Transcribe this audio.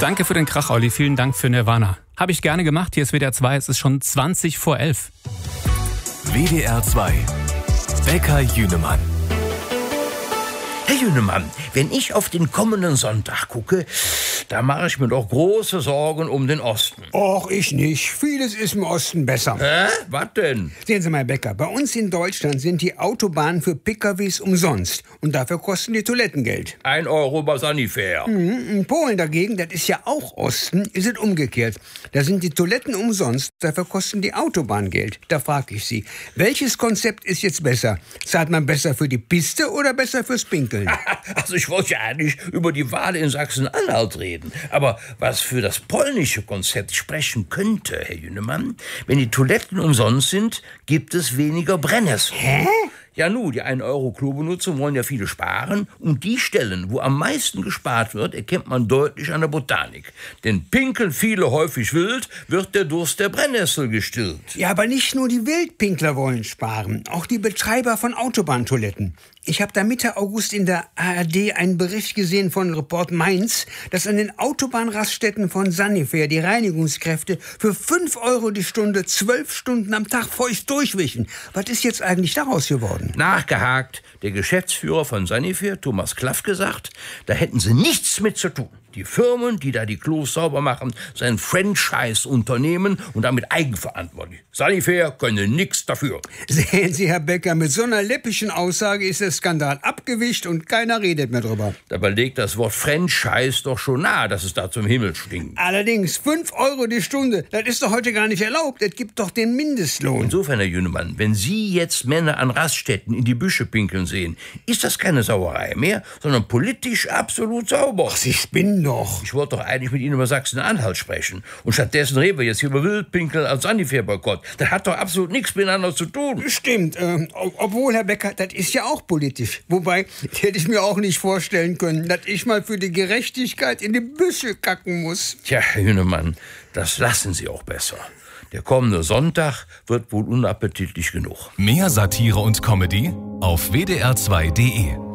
Danke für den Krach, Olli. Vielen Dank für Nirvana. Habe ich gerne gemacht. Hier ist WDR 2. Es ist schon 20 vor 11. WDR 2. Bäcker Jünemann. Herr Jünemann, wenn ich auf den kommenden Sonntag gucke, da mache ich mir doch große Sorgen um den Osten. Och, ich nicht. Vieles ist im Osten besser. Hä? Was denn? Sehen Sie mal, Herr Bäcker, bei uns in Deutschland sind die Autobahnen für PKWs umsonst. Und dafür kosten die Toiletten Geld. 1 Euro bei Sanifair. In Polen dagegen, das ist ja auch Osten, ist es umgekehrt. Da sind die Toiletten umsonst, dafür kosten die Autobahnen Geld. Da frage ich Sie, welches Konzept ist jetzt besser? Zahlt man besser für die Piste oder besser fürs Pinkeln? Also ich wollte ja eigentlich über die Wahl in Sachsen-Anhalt reden. Aber was für das polnische Konzept sprechen könnte, Herr Jünemann, wenn die Toiletten umsonst sind, gibt es weniger Brennnessel. Hä? Ja die 1 Euro Klobenutzung wollen ja viele sparen. Und die Stellen, wo am meisten gespart wird, erkennt man deutlich an der Botanik. Denn pinkeln viele häufig wild, wird der Durst der Brennnessel gestillt. Ja, aber nicht nur die Wildpinkler wollen sparen, auch die Betreiber von Autobahntoiletten. Ich habe da Mitte August in der ARD einen Bericht gesehen von Report Mainz, dass an den Autobahnraststätten von Sanifair die Reinigungskräfte für 5 Euro die Stunde 12 Stunden am Tag feucht durchwischen. Was ist jetzt eigentlich daraus geworden? Nachgehakt, der Geschäftsführer von Sanifair, Thomas Klaff, gesagt, da hätten sie nichts mit zu tun. Die Firmen, die da die Klos sauber machen, seien Franchise-Unternehmen und damit eigenverantwortlich. Sanifair könne nichts dafür. Sehen Sie, Herr Bäcker, mit so einer läppischen Aussage ist der Skandal abgewischt und keiner redet mehr drüber. Dabei legt das Wort Franchise doch schon nahe, dass es da zum Himmel stinkt. Allerdings, 5 Euro die Stunde, das ist doch heute gar nicht erlaubt. Es gibt doch den Mindestlohn. Insofern, Herr Jünemann, wenn Sie jetzt Männer an Raststätten in die Büsche pinkeln sehen, ist das keine Sauerei mehr, sondern politisch absolut sauber. Ach, Sie spinnen doch. Ich wollte doch eigentlich mit Ihnen über Sachsen-Anhalt sprechen. Und stattdessen reden wir jetzt hier über Wildpinkeln als Sanifair-Boykott. Das hat doch absolut nichts miteinander zu tun. Stimmt, obwohl, Herr Bäcker, das ist ja auch politisch. Wobei, hätte ich mir auch nicht vorstellen können, dass ich mal für die Gerechtigkeit in die Büsche kacken muss. Tja, Herr Jünemann, das lassen Sie auch besser. Der kommende Sonntag wird wohl unappetitlich genug. Mehr Satire und Comedy auf wdr2.de.